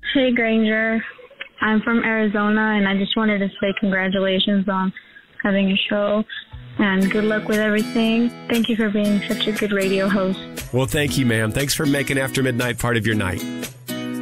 Hey, Granger. I'm from Arizona, and I just wanted to say congratulations on having a show, and good luck with everything. Thank you for being such a good radio host. Well, thank you, ma'am. Thanks for making After Midnight part of your night.